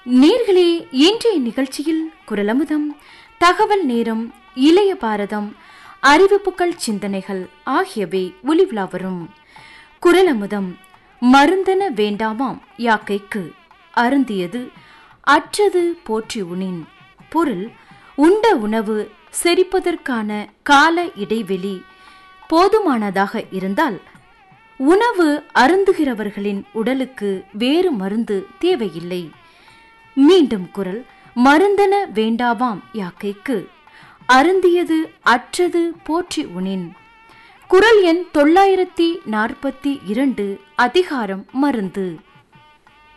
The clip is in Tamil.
நேர்களே, இன்றைய நிகழ்ச்சியில் குரலமுதம், தகவல் நேரம், இளைய பாரதம், அறிவிப்புகள், சிந்தனைகள் ஆகியவை ஒலிவிழா வரும். குரலமுதம். மருந்தன வேண்டாமாம் யாக்கைக்கு, அருந்தியது அற்றது போற்றி உணின். பொருள்: உண்ட உணவு செரிப்பதற்கான கால இடைவெளி போதுமானதாக இருந்தால் உணவு அருந்துகிறவர்களின் உடலுக்கு வேறு மருந்து தேவையில்லை. மீண்டும் குரல்: மருந்தன வேண்டாவாம் யாக்கைக்கு, அருந்தியது அற்றது போற்றி உணின். குரல் எண் 942, அதிகாரம் மருந்து.